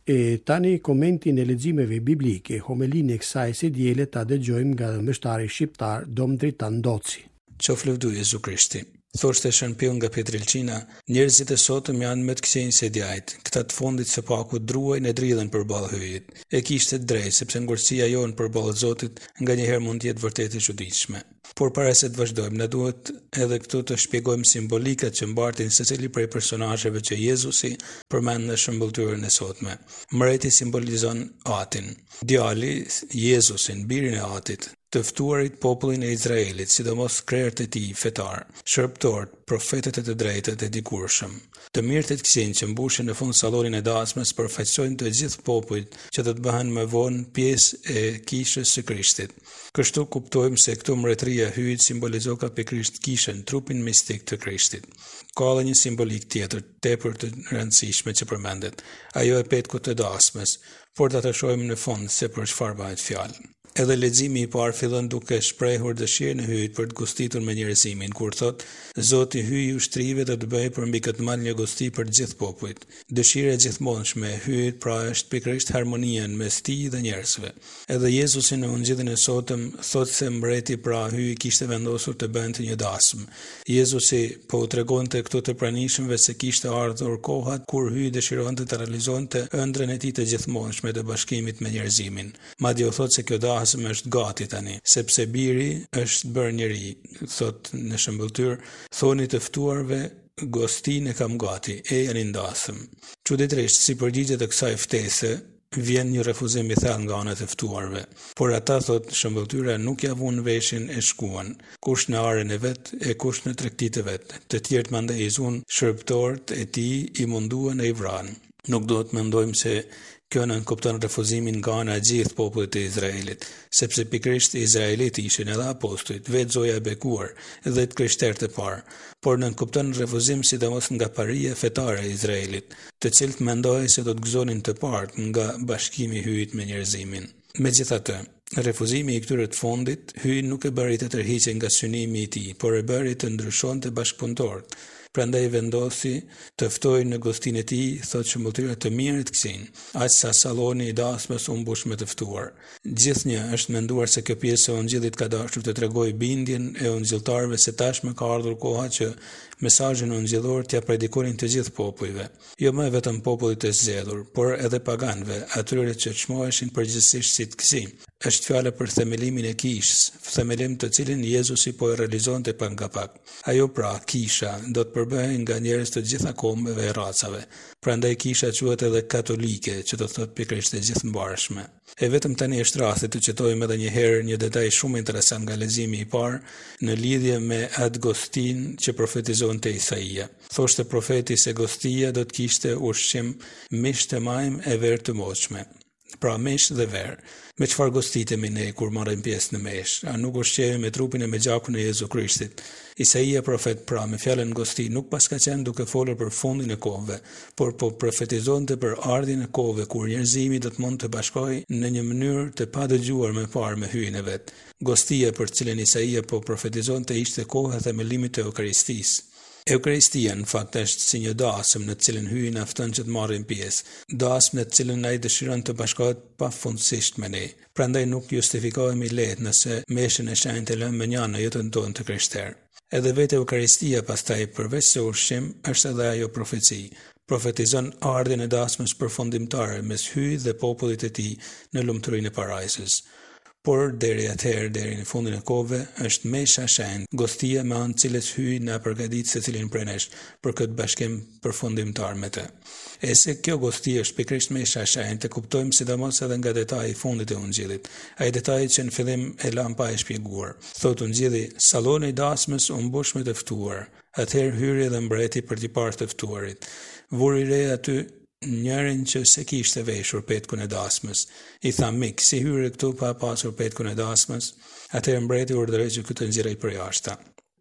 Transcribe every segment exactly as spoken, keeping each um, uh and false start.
E tani komentin e leximeve biblike, homelinë e kësaj së diele ta dëgjojmë nga mbështari shqiptar Dom Dritan Doci. Qof lëvdu Jezu Krishti. Thoshte Shën nga Petrilqina, njerëzit e sotëm janë më të këqenj se djajt, këta të fundit së paku druajnë e dridhen përballë hyjit. E kishte drejt, sepse ngurësia jonë përballë Zotit nganjëherë mund të jetë vërtet e çuditshme. Por para se të vazhdojmë, na duhet edhe këtu të shpjegojmë simbolikat që mbartin secili prej personazheve që Jezusi përmend në shëmbulltyrën e sotme. Mreti simbolizon Atin, djali Jezusin, birin e Atit, të ftuarit popullin e Izraelit, sidomos krerët e tij fetar, shërbëtorët, profetët e të drejtët e dikurshëm. Të mirët e të këqenj që mbushin në fund sallonin e dasmës përfaqësojnë të gjithë popujt që do të bëhen më vonë pjesë e kishës së Krishtit. Kështu kuptojmë se këtu mbretëria e hyjit simbolizon kapikrisht kishën, trupin mistik të Krishtit. Ka edhe një simbolik tjetër, tepër të rëndësishme që përmendet, ajo e petkut të dasmës, por ta të shohim në fund se për çfarë bëhet fjalë. Edhe leximi i parë fillon duke shprehur dëshirën e hyjit për të gostitur me njerëzimin, kur thot: Zoti hyj ushtrive dhe të bëjë për mbi këtë mal një gosti për të gjithë popujt. Dëshira e gjithmonshme e hyjit pra është pikërisht harmonia mes tij dhe njerëzve. Edhe Jezusi në Ungjillin e sotëm thot se mbreti pra hyj kishte vendosur të bënte një dasmë. Jezusi po u tregonte këtu të pranishmëve se kishte ardhur koha kur hyj dëshironte të realizonte ëndrrën e tij të gjithmonshme të bashkimit me njerëzimin. Madje u thot se kjo dasmë është gati tani, sepse biri është bërë njeri, thot në shëmbulltyr, thoni të ftuarve, gostinë e kam gati, e janë ndasëm. Çuditërisht, si përgjigje të kësaj ftese, vjen një refuzim i thellë nga ana e ftuarve. Por ata, thot shëmbulltyra, nuk ja vunë veshin e shkuan, kush në arën e vet, e kush në tregtitë e vet. Të tjerët mandej i zun shërbëtorët e tij i munduan e i vranë. Nuk do të mendojmë se kjo nën kupton refuzimin nga ana e gjithë popullit të Izraelit, sepse pikërisht Izraelit ishin edhe apostujt, vetë Zoja e bekuar dhe të krishterët e parë, por nën kupton refuzim sidomos nga paria fetare e Izraelit, të cilët mendohej se do të gëzonin të parë nga bashkimi i hyjit me njerëzimin. Megjithatë, refuzimi i këtyre të fundit, hyj nuk e bëri të tërhiqej nga synimi i tij, por e bëri të ndryshonte bashkëpunëtorët. Prandaj vendosi të ftojë në gostinë e tij, thotë shëmbulltyra të mirë të kësin, aq sa salloni i dasmës u mbush me të ftuar. Gjithnjë është menduar se kjo pjesë e Ungjillit ka dashur të tregojë bindjen e ungjilltarëve se tashmë ka ardhur koha që mesazhin ungjillor t'ia predikonin të gjithë popujve, jo më vetëm popullit të zgjedhur, por edhe paganëve, atyre që çmoheshin përgjithsisht si të kësi. Është fjala për themelimin e kishës, themelim të cilin Jezusi po e realizonte pak nga pak. Ajo pra, kisha, do të përbëhej nga njerëz të gjitha kombeve e racave. Prandaj kisha quhet edhe katolike, që do të thotë pikërisht e gjithëmbarshme. E vetëm tani është rasti të citojmë edhe një herë një detaj shumë interesant nga leximi i parë në lidhje me atë gostin që profetizonte Isaia. Thoshte profeti se gostia do të kishte ushqim mish të majm e verë të moshme. Pra mesh dhe verë. Me çfarë gostitemi ne kur marrim pjesë në mesh? A nuk ushqehemi me trupin e me gjakun e Jezu Krishtit? Isaia profet pra me fjalën gosti nuk paska qenë duke folur për fundin e kohëve, por po profetizonte për ardhin e kohëve kur njerëzimi do të mund të bashkohej në një mënyrë të padëgjuar më parë me hyjin e vet. Gostia për të cilën Isaia po profetizonte ishte koha e themelimit të Eukaristisë. Eukaristia në fakt është si një dasëm në të cilën hyjin afton që të marrin pjesë, dasëm në të cilën ai dëshiron të bashkohet pafundësisht me ne. Prandaj nuk justifikohemi lehtë nëse meshën e shenjtë e lëmë me një në jetën tonë të krishterë. Edhe vetë Eukaristia pastaj përveç se ushqim është edhe ajo profeci. Profetizon ardhin e dasmës përfundimtare mes hyjit dhe popullit të tij në lumturinë e parajsës. Por deri atëherë, deri në fundin e kohëve, është mesha shenjtë, gostia me anë cilës hyj na përgatit secilin prej nesh për këtë bashkim përfundimtar me të. E se kjo gosti është pikërisht mesha shenjtë, të kuptojmë sidomos edhe nga detaji i fundit e Ungjillit. Ai detaji që në fillim e lam pa e shpjeguar. Thotë Ungjilli, salloni i dasmës u mbush me të ftuar. Atëherë hyri edhe mbreti për t'i parë të ftuarit. Vuri re aty njërin që se kishte veshur petkun e dasmës. I tha mik, si hyre këtu pa pasur petkun e dasmës? Atëherë mbreti urdhëroi që këtë nxjerrej për jashtë.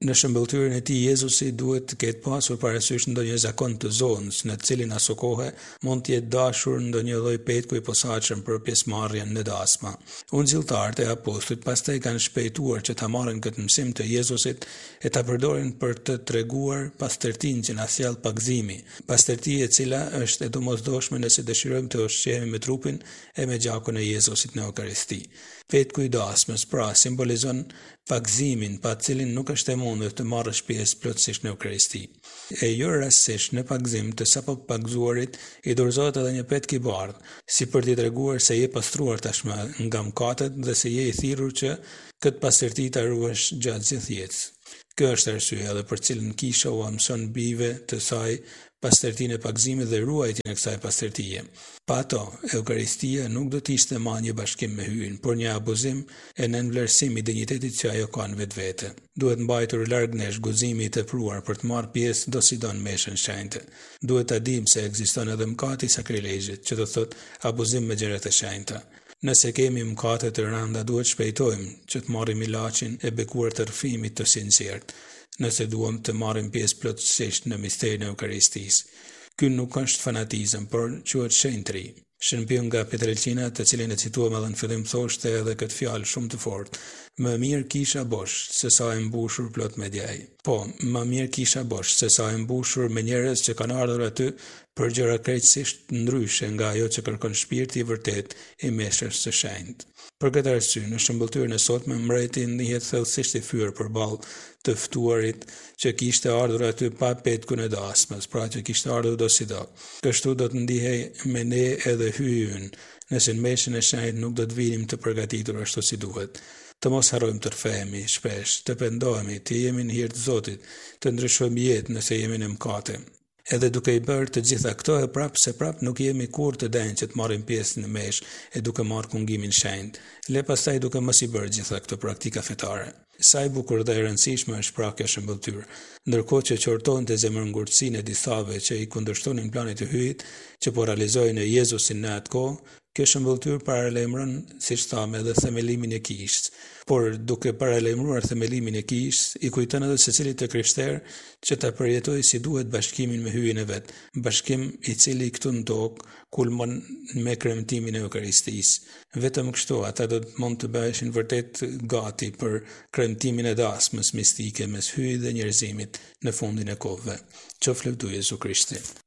Në shëmbëltyrën e tij Jezusi duhet të ketë pasur parasysh ndonjë zakon të zonës, në të cilin aso kohë mund të jetë dashur ndonjë lloj petku i posaçëm për pjesëmarrjen në dasma. Ungjilltarët e apostujt pastaj kanë shpejtuar që ta marrin këtë mësim të Jezusit e ta përdorin për të treguar pastërtinë që na sjell pagëzimi, pastërti e cila është e domosdoshme nëse dëshirojmë të ushqehemi me trupin e me gjakun e Jezusit në Eukaristi. Petku i dasmës pra simbolizon pagëzimin pa cilin nuk është e mundur të marrësh pjesë plotësisht në Eukaristi. E jo rastësisht në pagëzim të sapo pagëzuarit i dorëzohet edhe një petk i bardhë, si për t'i treguar se je pastruar tashmë nga mëkatet dhe se je i thirrur që këtë pastërti ta ruash gjatë gjithë jetës. Kjo është arsyeja edhe për cilën Kisha u mëson bijve të saj pastërtinë e pagëzimit dhe ruajtjen e kësaj pastërtie. Pa ato, Eukaristia nuk do të ishte më një bashkim me hyn, por një abuzim e nënvlerësim i dinjitetit që ajo ka në vetvete. Duhet mbajtur larg nesh guzimi i tepruar për të marrë pjesë do si do në meshën shenjtë. Duhet ta dimë se ekziston edhe mëkati i sakrilegjit, që do thotë abuzim me gjërat e shenjta. Nëse kemi mëkate të rënda, duhet shpejtojmë që të marrim ilaçin e bekuar të rrëfimit të sinqert, nëse duam të marrim pjesë plotësisht në misterin e Eukaristisë. Ky nuk është fanatizëm, por quhet shenjtëri. Shërbiu nga Petrelqina, të cilin e cituam edhe në fillim, thoshte edhe këtë fjalë shumë të fortë: më mirë kisha bosh se sa e mbushur plot me djaj. Po, më mirë kisha bosh se sa e mbushur me njerëz që kanë ardhur aty për gjëra krejtësisht ndryshe nga ajo që kërkon shpirti i vërtet i meshës së shenjtë. Për këtë arsye, në shëmbëltyrën e sotme mbreti ndihet thellësisht i fyer përballë të ftuarit që kishte ardhur aty pa petkun e dasmës, pra që kishte ardhur do si do. Kështu do të ndihej me ne edhe hyjën, nëse në meshën e shenjtë nuk do të vinim të përgatitur ashtu si duhet. Të mos harrojmë të rrfehemi shpesh, të pendohemi, të jemi në hir të Zotit, të ndryshojmë jetë nëse jemi në mëkate. Edhe duke i bërë të gjitha këto e prapë se prapë nuk jemi kur të denjë që të marrim pjesë në meshë e duke marrë kungimin shenjtë. Le pastaj duke mos i bërë gjitha këto praktika fetare. Sa e bukur dhe e rëndësishme është pra kjo shëmbëltyrë, ndërkohë që qortonte zemërngurtësinë e disave që i kundërshtonin planit të hyjit, që po realizojnë Jezusin në atë kohë, kjo shëmbëltyrë paralajmëron, siç thamë, edhe themelimin e kishës. Por duke paralajmëruar themelimin e kishës, i kujton edhe secilit të krishterë që ta përjetojë si duhet bashkimin me hyjin e vet, bashkim i cili këtu në tokë kulmon me kremtimin e Eukaristisë. Vetëm kështu ata do të mund të bëheshin vërtet gati për kremtimin e dasmës mistike mes hyjit dhe njerëzimit në fundin e kohëve. Qoftë lëvduar Jezu Krishti.